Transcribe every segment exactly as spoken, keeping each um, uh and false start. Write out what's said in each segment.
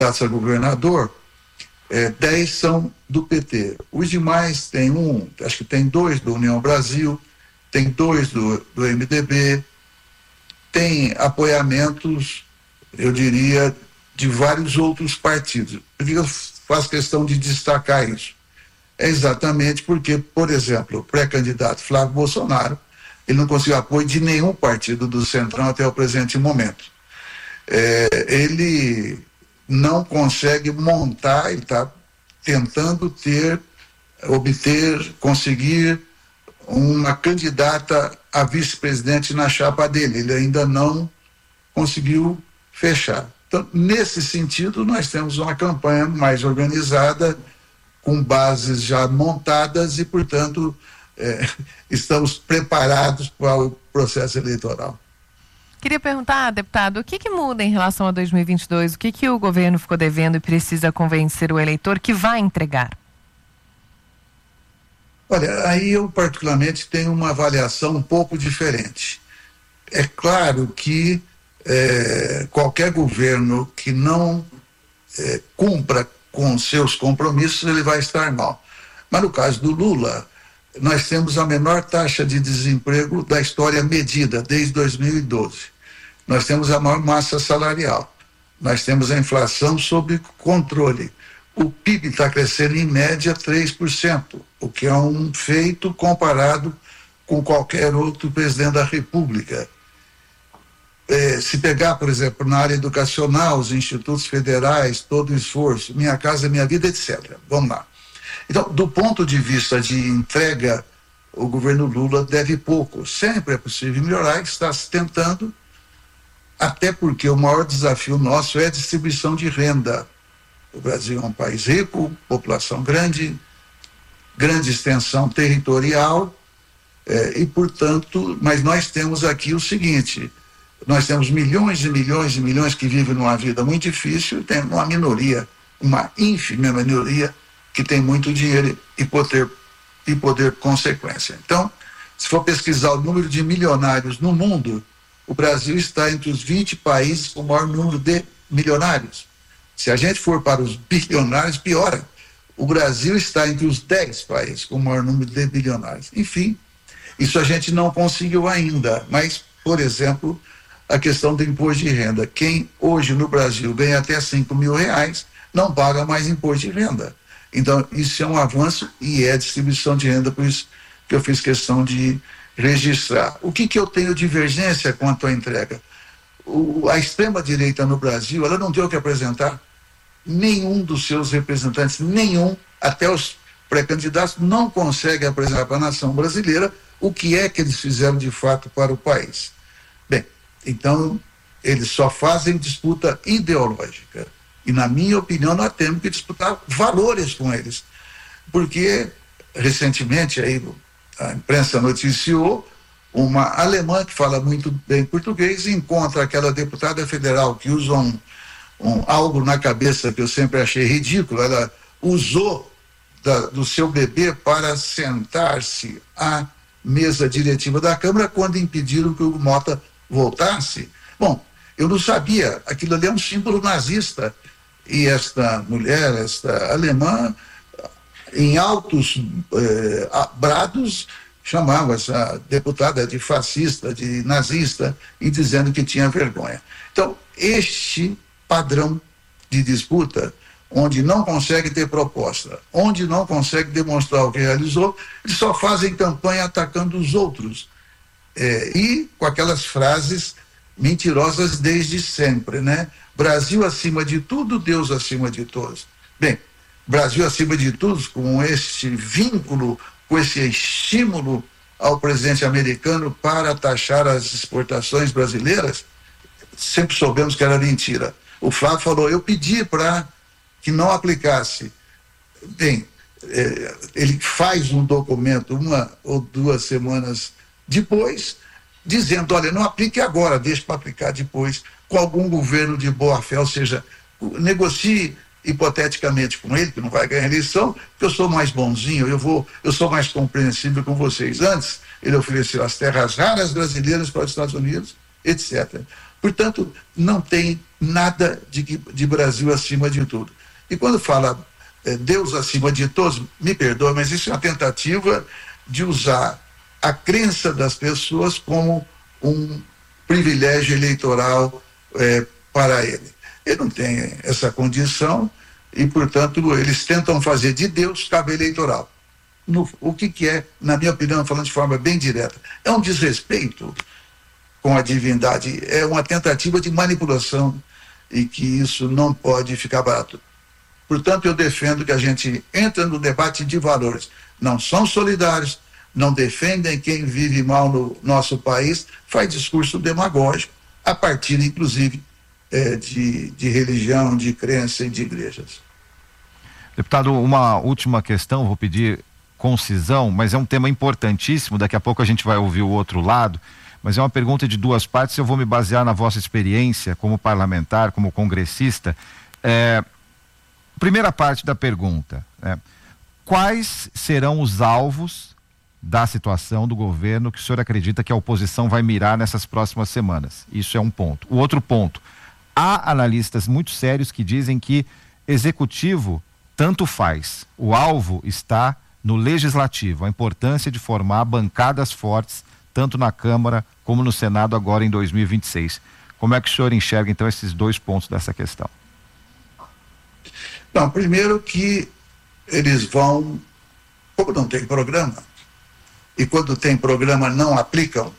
candidatos a governador, é, dez são do P T. Os demais tem um, acho que tem dois do União Brasil, tem dois do, do M D B, tem apoiamentos, eu diria, de vários outros partidos. Por que eu faço questão de destacar isso? É exatamente porque, por exemplo, o pré-candidato Flávio Bolsonaro, ele não conseguiu apoio de nenhum partido do Centrão até o presente momento. É, ele não consegue montar, ele está tentando ter, obter, conseguir uma candidata a vice-presidente na chapa dele. Ele ainda não conseguiu fechar. Então, nesse sentido, nós temos uma campanha mais organizada, com bases já montadas e, portanto, é, estamos preparados para o processo eleitoral. Queria perguntar, deputado, o que, que muda em relação a dois mil e vinte e dois? O que, que o governo ficou devendo e precisa convencer o eleitor que vai entregar? Olha, aí eu particularmente tenho uma avaliação um pouco diferente. É claro que é, qualquer governo que não é, cumpra com seus compromissos, ele vai estar mal. Mas no caso do Lula, nós temos a menor taxa de desemprego da história medida desde dois mil e doze. Nós temos a maior massa salarial. Nós temos a inflação sob controle. O P I B está crescendo em média três por cento, o que é um feito comparado com qualquer outro presidente da República. É, se pegar, por exemplo, na área educacional, os institutos federais, todo o esforço, Minha Casa Minha Vida, etcétera. Vamos lá. Então, do ponto de vista de entrega, o governo Lula deve pouco. Sempre é possível melhorar, está se tentando, até porque o maior desafio nosso é a distribuição de renda. O Brasil é um país rico, população grande, grande extensão territorial, eh, e, portanto, mas nós temos aqui o seguinte: nós temos milhões e milhões e milhões que vivem numa vida muito difícil, e tem uma minoria, uma ínfima minoria, que tem muito dinheiro e poder, e poder consequência. Então, se for pesquisar o número de milionários no mundo, o Brasil está entre os vinte países com o maior número de milionários. Se a gente for para os bilionários, piora. O Brasil está entre os dez países com o maior número de bilionários. Enfim, isso a gente não conseguiu ainda, mas, por exemplo, a questão do imposto de renda. Quem hoje no Brasil ganha até cinco mil reais não paga mais imposto de renda. Então, isso é um avanço e é distribuição de renda, por isso que eu fiz questão de registrar. O que, que eu tenho divergência quanto à entrega? O, a extrema-direita no Brasil, ela não tem o que apresentar. Nenhum dos seus representantes, nenhum, até os pré-candidatos, não consegue apresentar para a nação brasileira o que é que eles fizeram de fato para o país. Bem, então, eles só fazem disputa ideológica. E, na minha opinião, nós temos que disputar valores com eles. Porque, recentemente, aí, a imprensa noticiou uma alemã que fala muito bem português e encontra aquela deputada federal que usa um, um, algo na cabeça que eu sempre achei ridículo. Ela usou da, do seu bebê para sentar-se à mesa diretiva da Câmara quando impediram que o Mota voltasse. Bom, eu não sabia, aquilo ali é um símbolo nazista. E esta mulher, esta alemã, em altos eh, brados, chamava essa deputada de fascista, de nazista, e dizendo que tinha vergonha. Então, este padrão de disputa, onde não consegue ter proposta, onde não consegue demonstrar o que realizou, eles só fazem campanha atacando os outros. É, e com aquelas frases mentirosas desde sempre, né? Brasil acima de tudo, Deus acima de todos. Bem, Brasil acima de tudo, com este vínculo, com esse estímulo ao presidente americano para taxar as exportações brasileiras, sempre soubemos que era mentira. O Flávio falou, eu pedi para que não aplicasse. Bem, é, ele faz um documento uma ou duas semanas depois, dizendo, olha, não aplique agora, deixe para aplicar depois, com algum governo de boa fé, ou seja, negocie hipoteticamente com ele, que não vai ganhar eleição, porque eu sou mais bonzinho, eu vou, eu sou mais compreensível com vocês. Antes, ele ofereceu as terras raras brasileiras para os Estados Unidos, etcétera. Portanto, não tem nada de, de Brasil acima de tudo. E quando fala é, Deus acima de todos, me perdoe, mas isso é uma tentativa de usar a crença das pessoas como um privilégio eleitoral é, para ele. Ele não tem essa condição e, portanto, eles tentam fazer de Deus cabo eleitoral. No, o que, que é, na minha opinião, falando de forma bem direta, é um desrespeito com a divindade, é uma tentativa de manipulação e que isso não pode ficar barato. Portanto, eu defendo que a gente entre no debate de valores. Não são solidários, não defendem quem vive mal no nosso país, faz discurso demagógico, a partir, inclusive, é, de, de religião, de crença e de igrejas. Deputado, uma última questão, vou pedir concisão, mas é um tema importantíssimo, daqui a pouco a gente vai ouvir o outro lado, mas é uma pergunta de duas partes, eu vou me basear na vossa experiência como parlamentar, como congressista. É, primeira parte da pergunta, é, quais serão os alvos da situação do governo que o senhor acredita que a oposição vai mirar nessas próximas semanas? Isso é um ponto. O outro ponto, há analistas muito sérios que dizem que executivo tanto faz, o alvo está no legislativo, a importância de formar bancadas fortes, tanto na Câmara como no Senado agora em dois mil e vinte e seis. Como é que o senhor enxerga então esses dois pontos dessa questão? Não, primeiro que eles vão, como não tem programa, e quando tem programa não aplicam,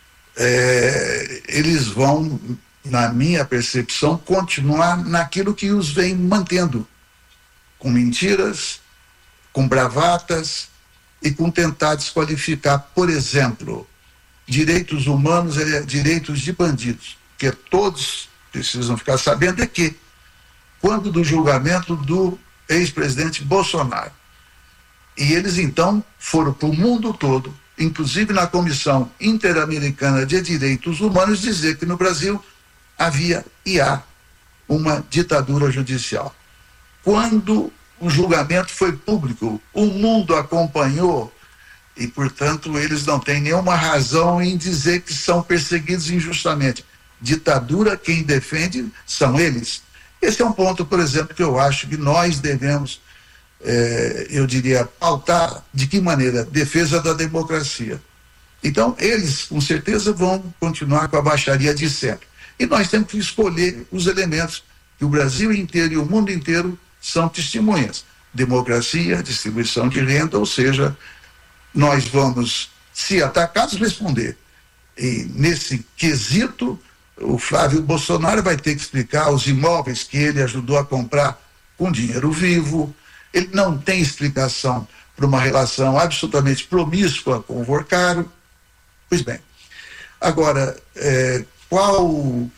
é, eles vão, na minha percepção, continuar naquilo que os vem mantendo, com mentiras, com bravatas e com tentar desqualificar, por exemplo, direitos humanos é direitos de bandidos, porque todos precisam ficar sabendo é que, quando do julgamento do ex-presidente Bolsonaro, e eles então foram para o mundo todo, inclusive na Comissão Interamericana de Direitos Humanos, dizer que no Brasil havia e há uma ditadura judicial. Quando o julgamento foi público, o mundo acompanhou e, portanto, eles não têm nenhuma razão em dizer que são perseguidos injustamente. Ditadura, quem defende são eles. Esse é um ponto, por exemplo, que eu acho que nós devemos, eh, eu diria, pautar de que maneira? Defesa da democracia. Então, eles, com certeza, vão continuar com a baixaria de sempre. E nós temos que escolher os elementos que o Brasil inteiro e o mundo inteiro são testemunhas. Democracia, distribuição de renda, ou seja, nós vamos, se atacados, responder. E nesse quesito, o Flávio Bolsonaro vai ter que explicar os imóveis que ele ajudou a comprar com dinheiro vivo. Ele não tem explicação para uma relação absolutamente promíscua com o Vorcaro. Pois bem, agora, é, qual,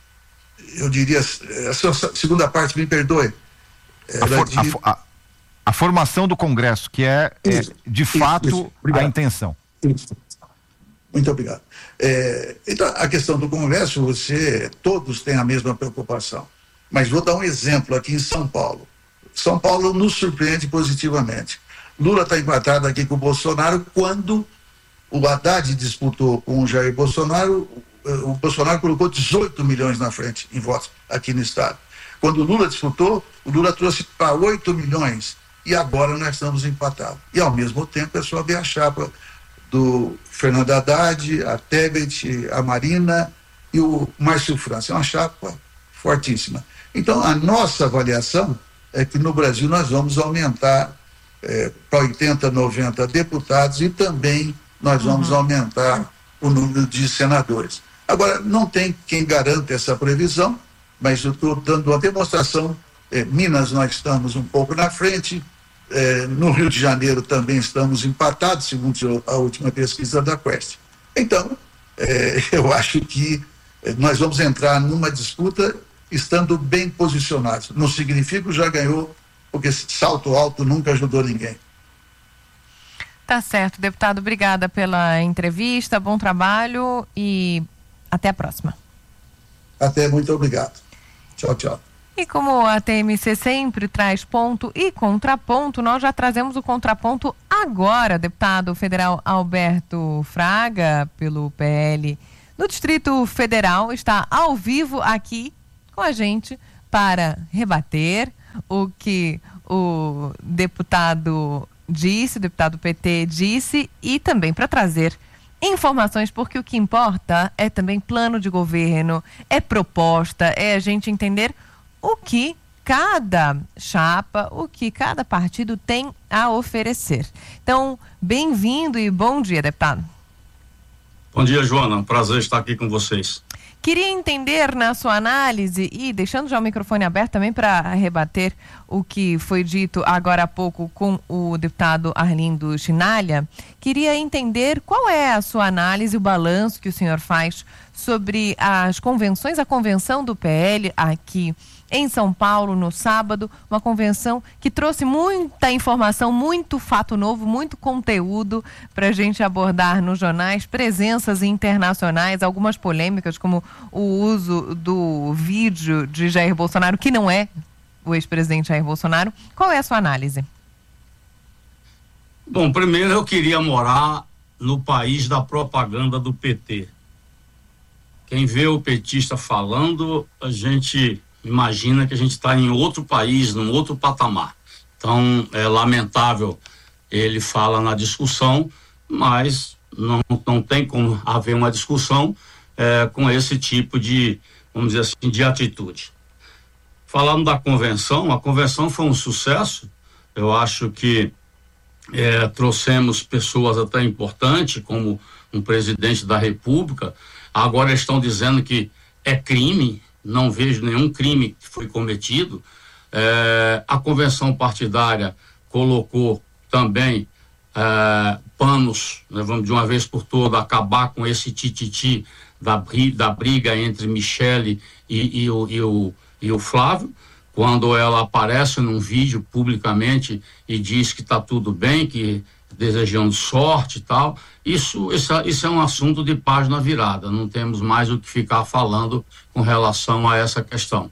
eu diria, a sua segunda parte, me perdoe. A, for, de... a, a, a formação do Congresso, que é, isso, é de isso, fato isso, a intenção. Isso. Muito obrigado. É, então, a questão do Congresso, você, todos têm a mesma preocupação. Mas vou dar um exemplo aqui em São Paulo. São Paulo nos surpreende positivamente. Lula está empatado aqui com o Bolsonaro. Quando o Haddad disputou com o Jair Bolsonaro, o Bolsonaro colocou dezoito milhões na frente em votos aqui no estado. Quando o Lula disputou, o Lula trouxe para oito milhões. E agora nós estamos empatados. E ao mesmo tempo é só ver a chapa do Fernando Haddad, a Tebet, a Marina e o Márcio França. É uma chapa fortíssima. Então, a nossa avaliação é que no Brasil nós vamos aumentar é, para oitenta, noventa deputados e também nós vamos uhum. aumentar o número de senadores. Agora, não tem quem garanta essa previsão, mas eu estou dando uma demonstração. É, Minas nós estamos um pouco na frente, é, no Rio de Janeiro também estamos empatados, segundo a última pesquisa da Quest. Então, é, eu acho que nós vamos entrar numa disputa estando bem posicionados. Não significa que já ganhou, porque salto alto nunca ajudou ninguém. Tá certo, deputado, obrigada pela entrevista, bom trabalho e até a próxima. Até, muito obrigado. Tchau, tchau. E como a T M C sempre traz ponto e contraponto, nós já trazemos o contraponto agora. Deputado federal Alberto Fraga, pelo P L no Distrito Federal, está ao vivo aqui com a gente para rebater o que o deputado disse, o deputado P T disse, e também para trazer informações, porque o que importa é também plano de governo, é proposta, é a gente entender o que cada chapa, o que cada partido tem a oferecer. Então, bem-vindo e bom dia, deputado. Bom dia, Joana. Um prazer estar aqui com vocês. Queria entender na sua análise, e deixando já o microfone aberto também para rebater o que foi dito agora há pouco com o deputado Arlindo Chinalha, queria entender qual é a sua análise, o balanço que o senhor faz sobre as convenções, a convenção do P L aqui em São Paulo no sábado, uma convenção que trouxe muita informação, muito fato novo, muito conteúdo para a gente abordar nos jornais, presenças internacionais, algumas polêmicas, como o uso do vídeo de Jair Bolsonaro, que não é o ex-presidente Jair Bolsonaro. Qual é a sua análise? Bom, primeiro eu queria morar no país da propaganda do P T. Quem vê o petista falando, a gente imagina que a gente está em outro país, num outro patamar. Então, é lamentável, ele fala na discussão, mas não, não tem como haver uma discussão é, com esse tipo de, vamos dizer assim, de atitude. Falando da convenção, a convenção foi um sucesso. Eu acho que é, trouxemos pessoas até importantes, como um presidente da República. Agora estão dizendo que é crime. Não vejo nenhum crime que foi cometido. É, a convenção partidária colocou também é, panos, né, vamos de uma vez por todas acabar com esse tititi da, da briga entre Michele e, e, o, e, o, e o Flávio, quando ela aparece num vídeo publicamente e diz que está tudo bem, que desejando sorte e tal. Isso, isso, isso é um assunto de página virada, não temos mais o que ficar falando com relação a essa questão.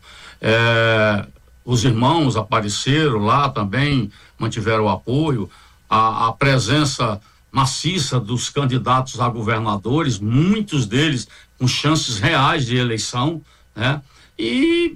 É, os irmãos apareceram lá também, mantiveram o apoio, a, a presença maciça dos candidatos a governadores, muitos deles com chances reais de eleição, né? E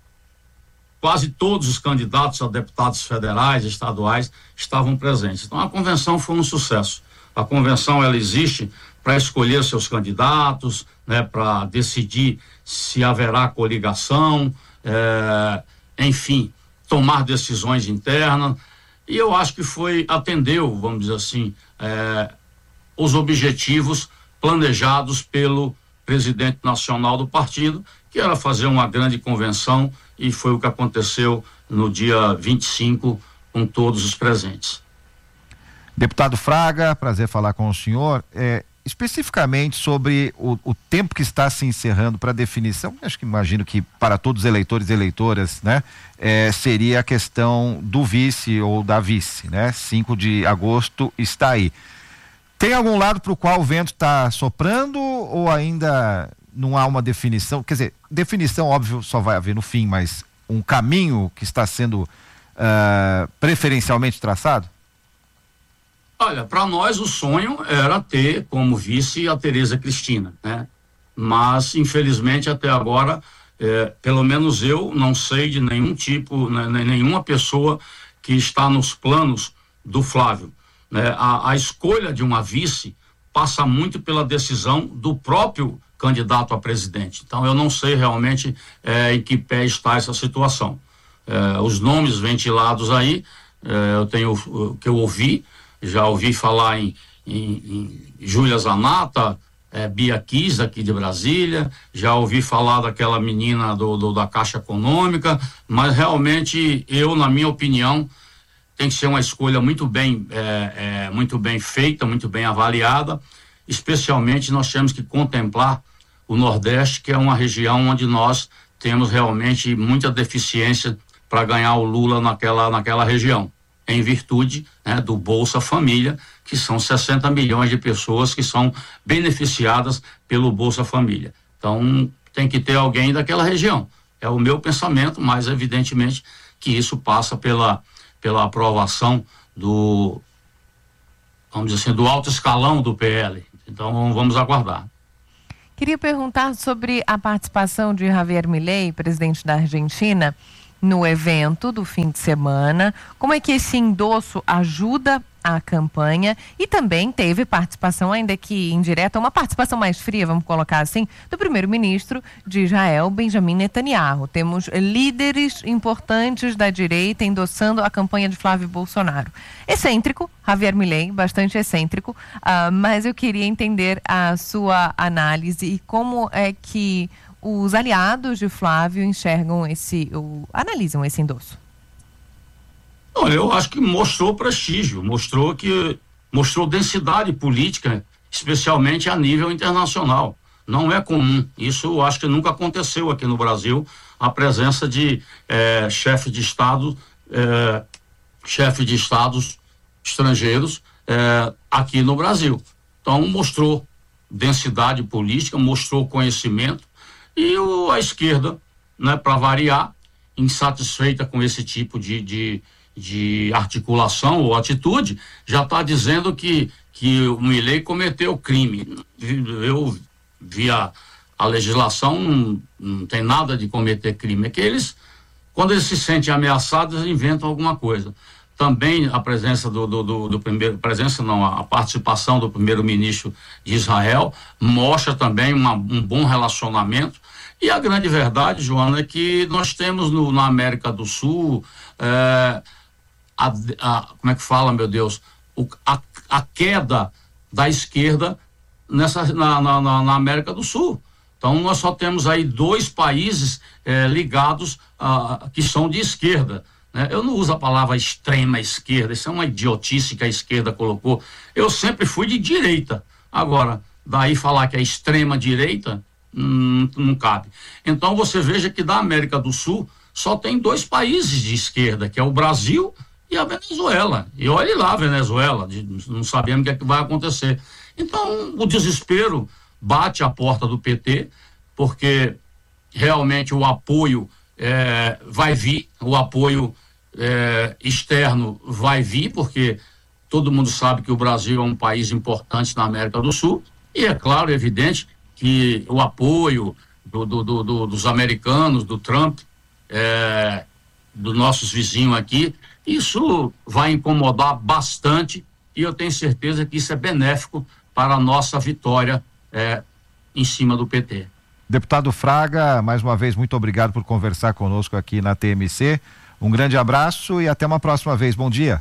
quase todos os candidatos a deputados federais, estaduais, estavam presentes. Então, a convenção foi um sucesso. A convenção, ela existe para escolher seus candidatos, né, para decidir se haverá coligação, é, enfim, tomar decisões internas. E eu acho que foi, atendeu, vamos dizer assim, é, os objetivos planejados pelo presidente nacional do partido, que era fazer uma grande convenção, e foi o que aconteceu no dia vinte e cinco com todos os presentes. Deputado Fraga, prazer falar com o senhor. É, especificamente sobre o, o tempo que está se encerrando para definição, acho que imagino que para todos os eleitores e eleitoras, né, é, seria a questão do vice ou da vice, né? cinco de agosto está aí. Tem algum lado para o qual o vento está soprando ou ainda não há uma definição? Quer dizer, definição, óbvio, só vai haver no fim, mas um caminho que está sendo uh, preferencialmente traçado? Olha, para nós o sonho era ter como vice a Tereza Cristina, né? Mas, infelizmente, até agora, eh, pelo menos eu não sei de nenhum tipo, né, nenhuma pessoa que está nos planos do Flávio, né? A, a escolha de uma vice passa muito pela decisão do próprio candidato a presidente. Então, eu não sei realmente eh, em que pé está essa situação. Eh, os nomes ventilados aí, eh, eu tenho o que eu ouvi, já ouvi falar em, em, em Júlia Zanata, é, Bia Kiss, aqui de Brasília, já ouvi falar daquela menina do, do, da Caixa Econômica, mas realmente eu, na minha opinião, tem que ser uma escolha muito bem, é, é, muito bem feita, muito bem avaliada. Especialmente nós temos que contemplar o Nordeste, que é uma região onde nós temos realmente muita deficiência para ganhar o Lula naquela, naquela região, em virtude, né, do Bolsa Família, que são sessenta milhões de pessoas que são beneficiadas pelo Bolsa Família. Então, tem que ter alguém daquela região. É o meu pensamento, mas evidentemente que isso passa pela, pela aprovação do, vamos dizer assim, do alto escalão do P L. Então, vamos aguardar. Queria perguntar sobre a participação de Javier Milei, presidente da Argentina, no evento do fim de semana. Como é que esse endosso ajuda a campanha? E também teve participação, ainda que indireta, uma participação mais fria, vamos colocar assim, do primeiro-ministro de Israel, Benjamin Netanyahu. Temos líderes importantes da direita endossando a campanha de Flávio Bolsonaro. Excêntrico, Javier Milei, bastante excêntrico, uh, mas eu queria entender a sua análise e como é que os aliados de Flávio enxergam esse, ou analisam esse endosso. Olha, eu acho que mostrou prestígio, mostrou que mostrou densidade política, especialmente a nível internacional. Não é comum. Isso eu acho que nunca aconteceu aqui no Brasil, a presença de eh, chefe de Estado, eh, chefe de estados estrangeiros eh, aqui no Brasil. Então mostrou densidade política, mostrou conhecimento. E o, a esquerda, né, para variar, insatisfeita com esse tipo de, de, de articulação ou atitude, já está dizendo que, que o Milei cometeu crime. Eu vi a, a legislação, não, não tem nada de cometer crime. É que eles, quando eles se sentem ameaçados, eles inventam alguma coisa. Também a presença do, do, do, do primeiro, presença não, a participação do primeiro-ministro de Israel mostra também uma, um bom relacionamento. E a grande verdade, Joana, é que nós temos no, na América do Sul, é, a, a, como é que fala, meu Deus, o, a, a queda da esquerda nessa, na, na, na América do Sul. Então nós só temos aí dois países é, ligados, a, que são de esquerda. Eu não uso a palavra extrema esquerda, isso é uma idiotice que a esquerda colocou. Eu sempre fui de direita. Agora, daí falar que é extrema direita, hum, não cabe. Então você veja que da América do Sul só tem dois países de esquerda, que é o Brasil e a Venezuela. E olhe lá a Venezuela, não sabemos o que é que vai acontecer. Então o desespero bate à porta do P T, porque realmente o apoio é, vai vir, o apoio É, externo vai vir, porque todo mundo sabe que o Brasil é um país importante na América do Sul, e é claro, é evidente que o apoio do, do, do, do, dos americanos, do Trump, é, dos nossos vizinhos aqui, isso vai incomodar bastante, e eu tenho certeza que isso é benéfico para a nossa vitória é, em cima do P T. Deputado Fraga, mais uma vez, muito obrigado por conversar conosco aqui na T M C. Um grande abraço e até uma próxima vez. Bom dia.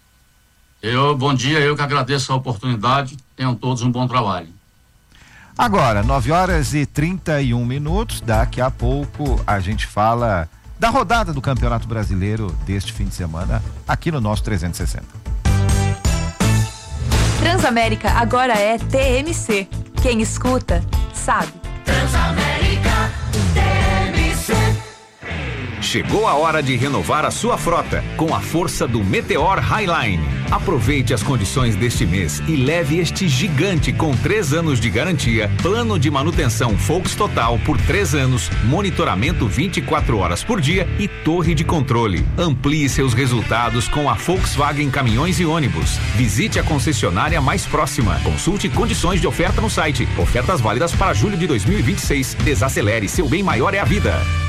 Eu, bom dia, eu que agradeço a oportunidade. Tenham todos um bom trabalho. Agora, nove horas e trinta e um minutos. Daqui a pouco a gente fala da rodada do Campeonato Brasileiro deste fim de semana aqui no nosso trezentos e sessenta. Transamérica agora é T M C. Quem escuta, sabe. Transamérica T M C. Chegou a hora de renovar a sua frota com a força do Meteor Highline. Aproveite as condições deste mês e leve este gigante com três anos de garantia, plano de manutenção Volks Total por três anos, monitoramento vinte e quatro horas por dia e torre de controle. Amplie seus resultados com a Volkswagen Caminhões e Ônibus. Visite a concessionária mais próxima. Consulte condições de oferta no site. Ofertas válidas para julho de dois mil e vinte e seis. Desacelere, seu bem maior é a vida.